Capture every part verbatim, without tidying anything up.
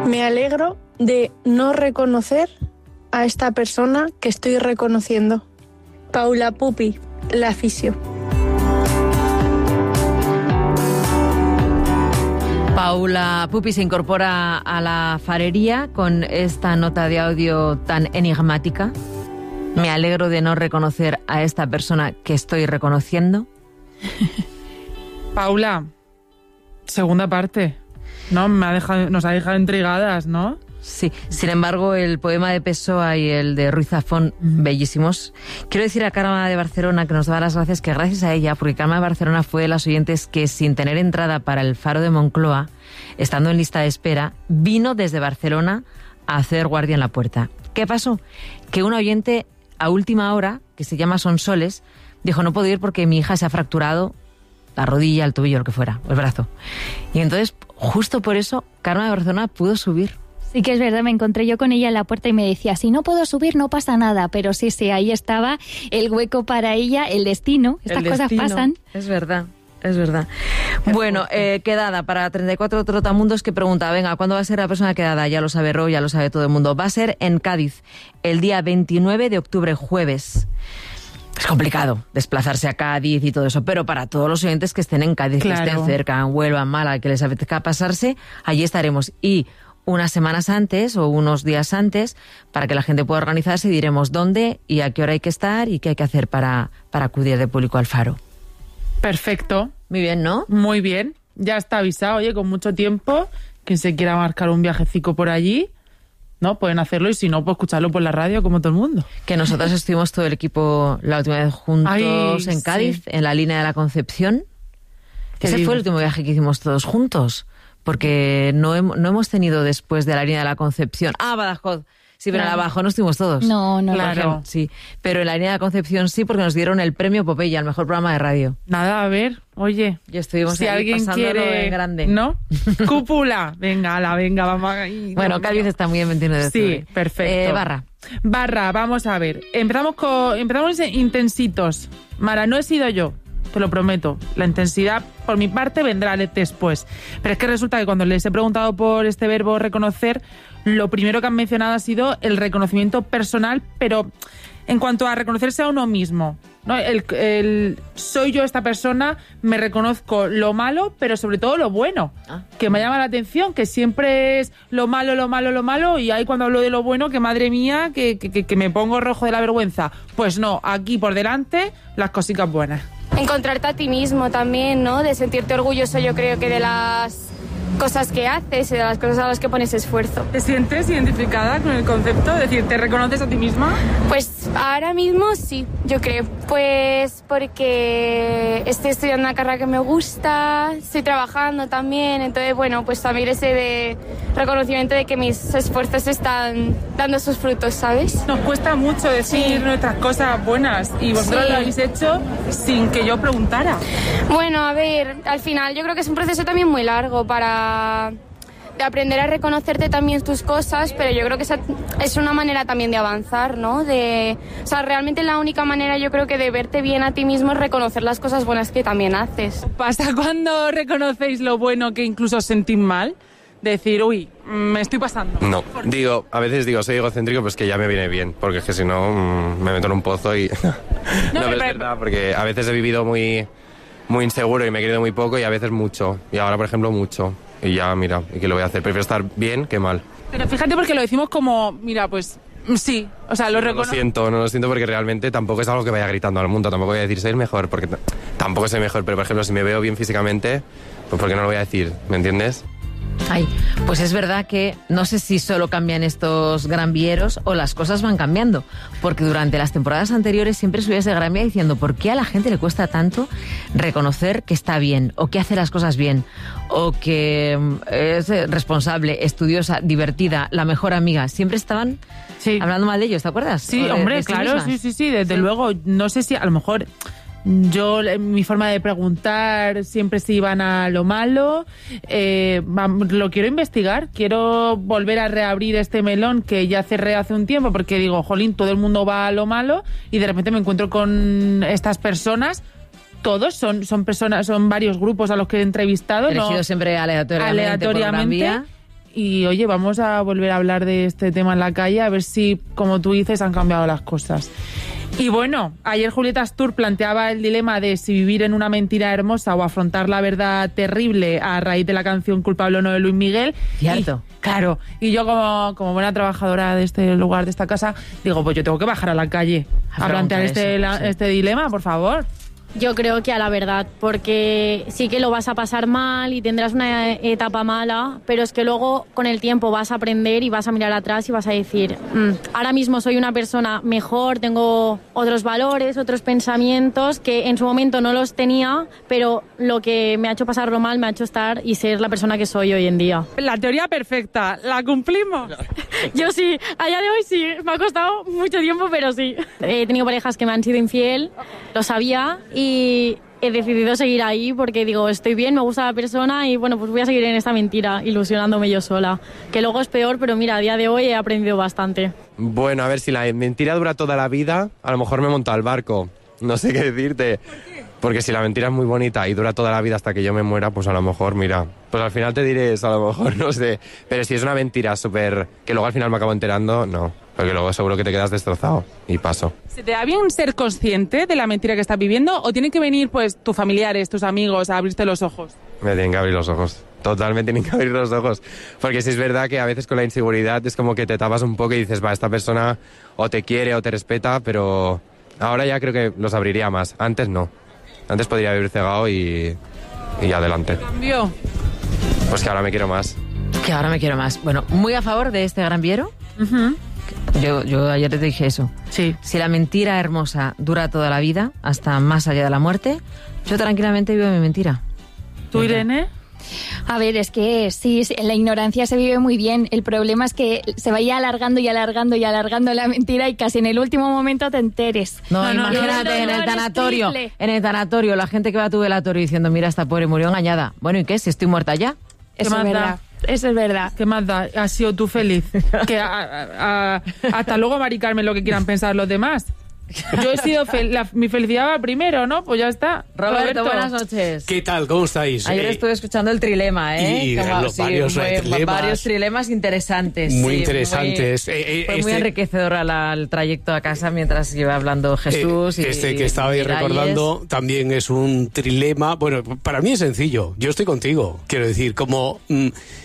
Me alegro de no reconocer a esta persona que estoy reconociendo. Paula Pupi, la fisio. Paula Pupi se incorpora a la farería con esta nota de audio tan enigmática. Me alegro de no reconocer a esta persona que estoy reconociendo. Paula, segunda parte, ¿no? Me ha dejado, nos ha dejado intrigadas, ¿no? Sí, sin embargo, el poema de Pessoa y el de Ruiz Zafón, mm. bellísimos. Quiero decir a Carmen de Barcelona que nos da las gracias, que gracias a ella, porque Carmen de Barcelona fue de las oyentes que, sin tener entrada para el Faro de Moncloa, estando en lista de espera, vino desde Barcelona a hacer guardia en la puerta. ¿Qué pasó? Que un oyente a última hora, que se llama Sonsoles, dijo: no puedo ir porque mi hija se ha fracturado la rodilla, el tobillo, lo que fuera, el brazo. Y entonces, justo por eso, Carmen de Barcelona pudo subir. Sí que es verdad, me encontré yo con ella en la puerta y me decía, si no puedo subir no pasa nada, pero sí, sí, ahí estaba el hueco para ella, el destino, estas el cosas destino, pasan. Es verdad, es verdad. Es bueno, eh, quedada para treinta y cuatro Trotamundos que pregunta, venga, ¿cuándo va a ser la próxima quedada? Ya lo sabe Ro, ya lo sabe todo el mundo. Va a ser en Cádiz, el día veintinueve de octubre, jueves. Es complicado desplazarse a Cádiz y todo eso, pero para todos los oyentes que estén en Cádiz, claro, que estén cerca, en Huelva, en Málaga, que les apetezca pasarse, allí estaremos. Y unas semanas antes o unos días antes, para que la gente pueda organizarse, y diremos dónde y a qué hora hay que estar y qué hay que hacer para, para acudir de público al Faro. Perfecto. Muy bien, ¿no? Muy bien. Ya está avisado, oye, con mucho tiempo. Quien se quiera marcar un viajecico por allí, ¿no? Pueden hacerlo, y si no, pues escucharlo por la radio, como todo el mundo. Que nosotros estuvimos todo el equipo la última vez juntos. Ay, en Cádiz, sí, en la línea de la Concepción. Qué Ese digo? fue el último viaje que hicimos todos juntos. Porque no, hem- no hemos tenido después de la línea de la Concepción... Ah, Badajoz. Sí, pero claro, en la Badajoz no estuvimos todos. No, no. Claro. Ejemplo, sí, pero en la línea de la Concepción sí, porque nos dieron el premio Popeye al mejor programa de radio. Nada, a ver, oye. Y estuvimos si ahí alguien pasándolo quiere, en grande. ¿No? Cúpula. Venga, ala, venga, vamos a... Bueno, Cádiz está muy en veintinueve de octubre. Sí, perfecto. Eh, barra. Barra, vamos a ver. Empezamos con empezamos intensitos. Mara, no he sido yo. Te lo prometo. La intensidad, por mi parte, vendrá después. Pero es que resulta que cuando les he preguntado por este verbo reconocer, lo primero que han mencionado ha sido el reconocimiento personal, pero en cuanto a reconocerse a uno mismo, ¿no? El, el soy yo esta persona, me reconozco lo malo, pero sobre todo lo bueno, ah. que me llama la atención, que siempre es lo malo, lo malo, lo malo, y ahí cuando hablo de lo bueno, que madre mía, que, que, que me pongo rojo de la vergüenza. Pues no, aquí por delante, las cositas buenas. Encontrarte a ti mismo también, ¿no? De sentirte orgulloso, yo creo que de las cosas que haces y de las cosas a las que pones esfuerzo. ¿Te sientes identificada con el concepto? Es decir, ¿te reconoces a ti misma? Pues ahora mismo sí, yo creo. Pues porque estoy estudiando una carrera que me gusta, estoy trabajando también, entonces bueno, pues también ese de reconocimiento de que mis esfuerzos están dando sus frutos, ¿sabes? Nos cuesta mucho decir sí. nuestras cosas buenas, y vosotros sí. lo habéis hecho sin que yo preguntara. Bueno, a ver, al final yo creo que es un proceso también muy largo para de aprender a reconocerte también tus cosas, pero yo creo que esa es una manera también de avanzar, ¿no? De, o sea, realmente la única manera yo creo que de verte bien a ti mismo es reconocer las cosas buenas que también haces. ¿Pasa cuando reconocéis lo bueno que incluso os sentís mal? Decir, uy, me estoy pasando. No, digo, a veces digo, soy egocéntrico, pues que ya me viene bien, porque es que si no, mmm, me meto en un pozo y... no, no pero es verdad, porque a veces he vivido muy, muy inseguro y me he querido muy poco, y a veces mucho, y ahora, por ejemplo, mucho. Y ya, mira, ¿y qué lo voy a hacer? Prefiero estar bien que mal. Pero fíjate, porque lo decimos como, mira, pues sí, o sea, lo reconozco. No lo siento, no lo siento, porque realmente tampoco es algo que vaya gritando al mundo, tampoco voy a decir soy el mejor, porque t- tampoco soy mejor, pero por ejemplo, si me veo bien físicamente, pues ¿por qué no lo voy a decir? ¿Me entiendes? Ay, pues es verdad que no sé si solo cambian estos gran vieros o las cosas van cambiando, porque durante las temporadas anteriores siempre subías de Gran Vía diciendo ¿por qué a la gente le cuesta tanto reconocer que está bien, o que hace las cosas bien, o que es responsable, estudiosa, divertida, la mejor amiga? Siempre estaban sí. hablando mal de ellos, ¿te acuerdas? Sí, de, hombre, de sí claro, mismas. sí, sí, sí, desde sí. luego. No sé si a lo mejor... Yo, mi forma de preguntar siempre se iban a lo malo. Eh, lo quiero investigar, quiero volver a reabrir este melón que ya cerré hace un tiempo, porque digo, jolín, todo el mundo va a lo malo, y de repente me encuentro con estas personas. Todos son, son personas, son varios grupos a los que he entrevistado. Elegido no, siempre aleatoriamente, aleatoriamente. y oye, vamos a volver a hablar de este tema en la calle, a ver si, como tú dices, han cambiado las cosas. Y bueno, ayer Julieta Astur planteaba el dilema de si vivir en una mentira hermosa o afrontar la verdad terrible a raíz de la canción Culpable o no de Luis Miguel. Cierto. Y, claro, y yo como, como buena trabajadora de este lugar, de esta casa, digo, pues yo tengo que bajar a la calle a, a plantear este, eso, la, sí. este dilema, por favor. Yo creo que a la verdad, porque sí que lo vas a pasar mal y tendrás una etapa mala, pero es que luego con el tiempo vas a aprender y vas a mirar atrás y vas a decir, mmm, ahora mismo soy una persona mejor, tengo otros valores, otros pensamientos que en su momento no los tenía, pero lo que me ha hecho pasarlo mal me ha hecho estar y ser la persona que soy hoy en día. La teoría perfecta, ¿la cumplimos? Yo sí, a día de hoy sí, me ha costado mucho tiempo, pero sí. He tenido parejas que me han sido infiel, lo sabía, y he decidido seguir ahí porque digo, estoy bien, me gusta la persona y bueno, pues voy a seguir en esta mentira, ilusionándome yo sola. Que luego es peor, pero mira, a día de hoy he aprendido bastante. Bueno, a ver, si la mentira dura toda la vida, a lo mejor me monto al barco. No sé qué decirte. ¿Por qué? Porque si la mentira es muy bonita y dura toda la vida hasta que yo me muera, pues a lo mejor, mira, pues al final te diré eso, a lo mejor, no sé. Pero si es una mentira súper... que luego al final me acabo enterando, no. Porque luego seguro que te quedas destrozado y paso. ¿Se te da bien ser consciente de la mentira que estás viviendo o tienen que venir pues tus familiares, tus amigos a abrirte los ojos? Me tienen que abrir los ojos. Totalmente tienen que abrir los ojos. Porque sí es verdad que a veces con la inseguridad es como que te tapas un poco y dices, va, esta persona o te quiere o te respeta, pero ahora ya creo que los abriría más. Antes no. Antes podría vivir cegado y, y adelante. ¿Qué cambió? Pues que ahora me quiero más. Que ahora me quiero más. Bueno, muy a favor de este Gran Viero. Uh-huh. Yo, yo ayer te dije eso. Sí. Si la mentira hermosa dura toda la vida, hasta más allá de la muerte, yo tranquilamente vivo mi mentira. ¿Tú, Irene? A ver, es que sí, en la ignorancia se vive muy bien. El problema es que se vaya alargando y alargando y alargando la mentira y casi en el último momento te enteres. No, No, no, imagínate no, en el no, tanatorio, triple. en el tanatorio, la gente que va a tu velatorio diciendo, mira, esta pobre murió engañada. Bueno, ¿y qué? Si estoy muerta ya. Eso es más da? verdad. Eso es verdad. ¿Qué más da? Has sido tú feliz. Que a, a, a, hasta luego, Mari Carmen, lo que quieran pensar los demás. Yo he sido fel- la, mi felicidad va primero, ¿no? Pues ya está. Roberto, Roberto, buenas noches. ¿Qué tal? ¿Cómo estáis? Ayer Eh, estuve escuchando el trilema, ¿eh? y Como- los varios, fue- eh, trilemas. varios trilemas interesantes. Muy sí, interesantes. Muy, Eh, eh, fue muy este- enriquecedor a la- el trayecto a casa mientras iba hablando Jesús. Eh, y, este que estabais y Miralles. recordando también es un trilema. Bueno, para mí es sencillo. Yo estoy contigo. Quiero decir, como, mm,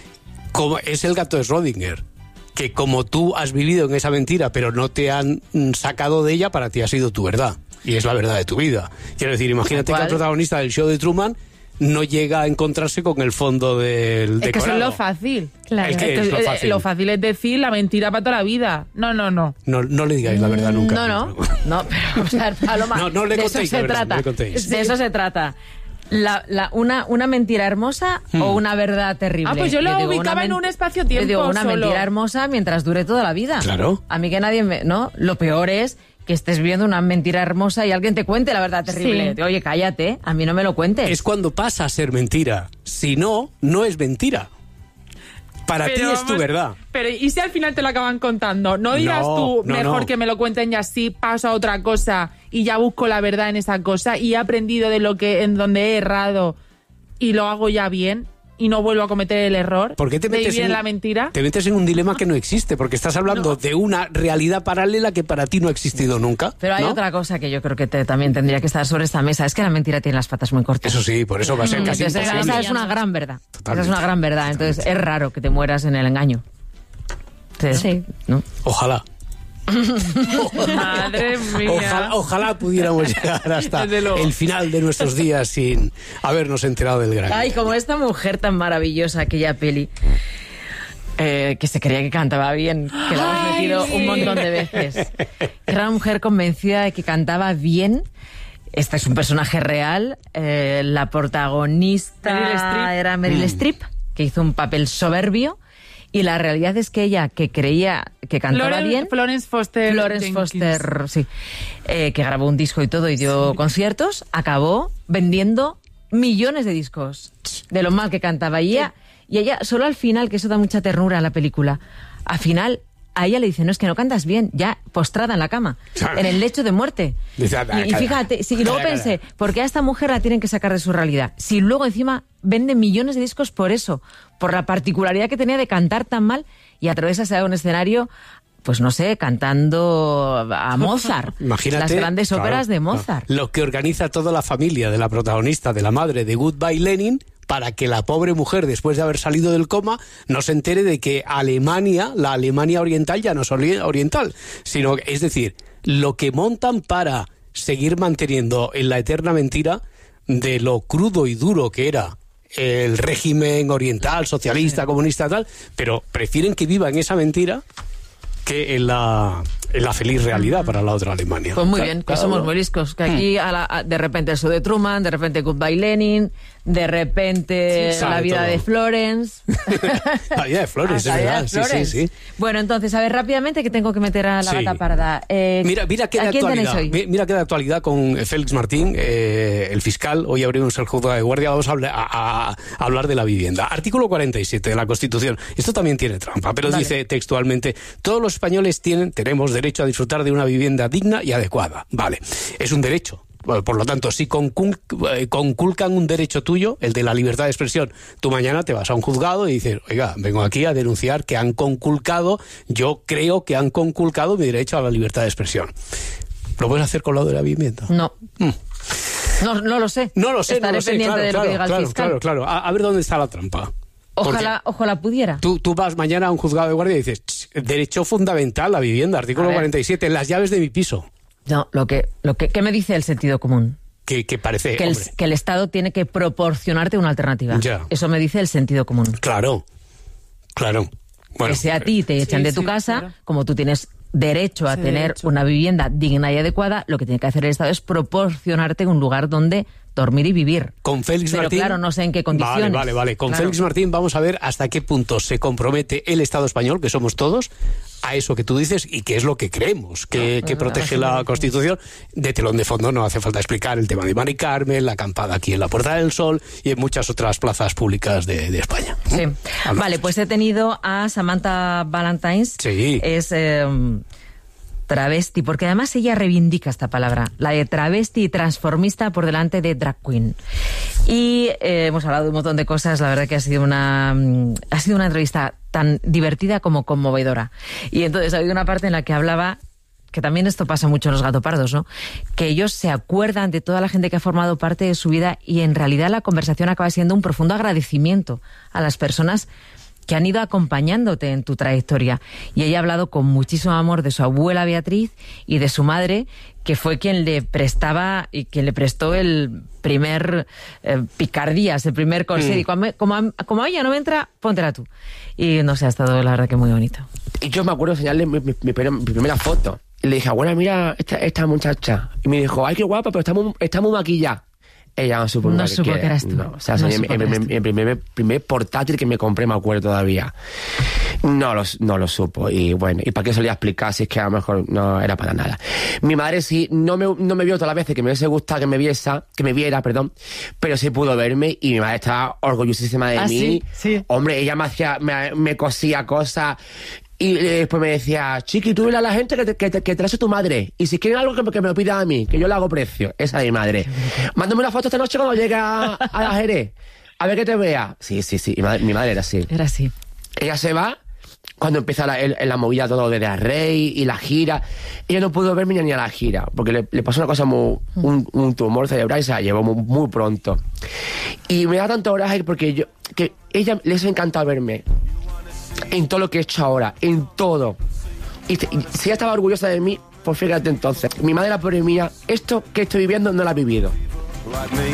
como es el gato de Schrödinger. Que como tú has vivido en esa mentira, pero no te han mm, sacado de ella, para ti ha sido tu verdad. Y es la verdad de tu vida. Quiero decir, imagínate que el protagonista del show de Truman no llega a encontrarse con el fondo del Es que eso es decorado. lo fácil. Claro. ¿El qué es lo Eh, fácil? Lo fácil es decir la mentira para toda la vida. No, no, no. No, no le digáis la verdad nunca. No, no, no, pero o sea, Paloma, No, no le de contéis eso la se verdad, trata. no le contéis. De eso se trata. La, la, una, una mentira hermosa o una verdad terrible. Ah, pues yo lo digo, una ubicaba en men- un espacio-tiempo Yo digo, una solo. mentira hermosa mientras dure toda la vida. Claro. A mí que nadie me... ¿no? Lo peor es que estés viendo una mentira hermosa y alguien te cuente la verdad terrible. Sí. Oye, cállate, a mí no me lo cuentes. Es cuando pasa a ser mentira. Si no, no es mentira. Para Pero ti es tu vamos- verdad. Pero ¿y si al final te lo acaban contando? No dirás No, tú, no, mejor no. que me lo cuenten y así paso a otra cosa y ya busco la verdad en esa cosa y he aprendido de lo que en donde he errado y lo hago ya bien y no vuelvo a cometer el error ¿Por qué te de metes vivir en en la mentira? Te metes en un dilema que no existe, porque estás hablando de una realidad paralela que para ti no ha existido nunca. Pero hay ¿no? otra cosa que yo creo que te- también tendría que estar sobre esta mesa. Es que la mentira tiene las patas muy cortas. Eso sí, por eso va a ser casi Entonces, esa, imposible. esa es una gran verdad. Totalmente. Esa es una gran verdad. Entonces, es raro que te mueras en el engaño. Sí. Sí. ¿No? Ojalá. Madre mía. Ojalá, ojalá pudiéramos llegar hasta Desde luego. el final de nuestros días sin habernos enterado del gran. Ay, como esta mujer tan maravillosa, aquella peli, eh, que se creía que cantaba bien, que la hemos Ay, metido sí. un montón de veces. Era una mujer convencida de que cantaba bien. Este es un personaje real. Eh, la protagonista Meryl Streep. era Meryl Streep, que hizo un papel soberbio. Y la realidad es que ella, que creía que cantaba Florence, bien... Florence Foster Florence Jenkins. Foster, sí, eh, que grabó un disco y todo y dio conciertos, acabó vendiendo millones de discos de lo mal que cantaba. Y ella, y ella, solo al final, que eso da mucha ternura a la película, al final a ella le dice, no, es que no cantas bien, ya postrada en la cama, en el lecho de muerte. Dice, "Ah, Y, y calla, fíjate, si, y luego calla, pensé, calla". ¿por qué a esta mujer la tienen que sacar de su realidad? Si luego encima vende millones de discos por eso, por la particularidad que tenía de cantar tan mal y atreverse a un escenario, pues no sé, cantando a Mozart. Imagínate, las grandes claro, óperas de Mozart. Claro. Lo que organiza toda la familia de la protagonista, de la madre de Goodbye Lenin, para que la pobre mujer, después de haber salido del coma, no se entere de que Alemania, la Alemania oriental, ya no es oriental, sino, es decir, lo que montan para seguir manteniendo en la eterna mentira de lo crudo y duro que era el régimen oriental, socialista, sí. comunista, tal, pero prefieren que viva en esa mentira que en la, en la feliz realidad para la otra Alemania. Pues muy claro, bien, que claro, somos ¿no? muy liscos, que aquí a la, a, de repente el show de Truman, de repente Goodbye Lenin, de repente sí, la vida todo. de Florence. La vida de Florence, la es vida verdad, de sí, Florence. sí, sí. Bueno, entonces, a ver, rápidamente que tengo que meter a la Sí. gata parda. Eh, Mira, mira qué de ¿a quién tenéis actualidad. hoy? Mi- Mira qué de actualidad con Félix Martín, eh, el fiscal. Hoy abrimos el juzgado de guardia. Vamos a, hablar- a- a hablar de la vivienda. Artículo cuarenta y siete de la Constitución. Esto también tiene trampa, pero Vale. dice textualmente: todos los españoles tienen, tenemos derecho a disfrutar de una vivienda digna y adecuada. Vale, es un derecho. Bueno, por lo tanto, si concul- eh, conculcan un derecho tuyo, el de la libertad de expresión, tú mañana te vas a un juzgado y dices, oiga, vengo aquí a denunciar que han conculcado, yo creo que han conculcado mi derecho a la libertad de expresión. ¿Lo puedes hacer con lo de la vivienda? No. Mm. no. No lo sé. No lo sé, Estaré no lo sé, pendiente claro, de lo claro, que diga el claro, fiscal. claro, claro. A, a ver dónde está la trampa. Ojalá, ojalá pudiera. Tú, tú vas mañana a un juzgado de guardia y dices, "Ch, derecho fundamental, la vivienda, artículo A ver. cuarenta y siete, las llaves de mi piso. No, lo que, lo que, ¿qué me dice el sentido común? Que, que parece, Que el, hombre, que el Estado tiene que proporcionarte una alternativa. Ya. Eso me dice el sentido común. claro, claro. Bueno, que sea a ti te echan Sí, de tu sí, casa, claro. como tú tienes derecho a Ese tener derecho. una vivienda digna y adecuada, lo que tiene que hacer el Estado es proporcionarte un lugar donde dormir y vivir. con Félix Pero Martín... claro, no sé en qué condiciones. Vale, vale, vale. Con Claro. Félix Martín vamos a ver hasta qué punto se compromete el Estado español, que somos todos, a eso que tú dices y que es lo que creemos, que, que protege la Constitución. De telón de fondo no hace falta explicar el tema de Mari Carmen, la acampada aquí en la Puerta del Sol y en muchas otras plazas públicas de, de España. Sí. Vamos. Vale, pues he tenido a Samantha Valentines. Sí. Es eh, travesti, porque además ella reivindica esta palabra, la de travesti y transformista por delante de drag queen. Y eh, hemos hablado de un montón de cosas, la verdad que ha sido una mm, ha sido una entrevista tan divertida como conmovedora. Y entonces ha habido una parte en la que hablaba, que también esto pasa mucho en los gatopardos, ¿no? Que ellos se acuerdan de toda la gente que ha formado parte de su vida y en realidad la conversación acaba siendo un profundo agradecimiento a las personas que han ido acompañándote en tu trayectoria. Y ella ha hablado con muchísimo amor de su abuela Beatriz y de su madre, que fue quien le prestaba y quien le prestó el primer eh, picardías, el primer corsé. Mm. Y como, como, a, como a ella no me entra, póntela tú. Y no sé, ha estado la verdad que muy bonito. Y yo me acuerdo enseñarle mi, mi, mi primera, mi primera foto. Y le dije, abuela, mira esta, esta muchacha. Y me dijo, ay, qué guapa, pero está muy, está muy maquillada. Ella no supo, No nunca supo que que eras tú. No, o sea, No el, supo que el- eras el- tú. el primer, primer portátil que me compré, me acuerdo todavía. No lo, no lo supo. Y bueno, ¿y para qué solía explicar si es que a lo mejor no era para nada? Mi madre sí, no me, no me vio todas las veces que me hubiese gustado que me viesa, que me viera, perdón, pero sí pudo verme y mi madre estaba orgullosísima de ¿Ah, mí. sí? Sí. Hombre, ella me hacía, me, me cosía cosas. Y eh, después me decía, chiqui, tú dile a la gente que te, que te, que te la hace tu madre. Y si quieren algo, que, me- que me lo pidan a mí, que yo le hago precio. Esa es mi madre. Mándame una foto esta noche cuando llegue a, a la Jerez. A ver que te vea. Sí, sí, sí. Mi madre, mi madre era así. Era así. Ella se va cuando empieza la, el- la movida todo de la Rey y la gira. Ella no pudo verme ni a la gira, porque le, le pasó una cosa muy... Un, un tumor cerebral y se la llevó muy, muy pronto. Y me da tanto coraje porque yo... Que ella les ha encantado verme. En todo lo que he hecho ahora, en todo. Y, te- y si ella estaba orgullosa de mí, pues fíjate entonces. Mi madre era pobre mía, esto que estoy viviendo no lo ha vivido.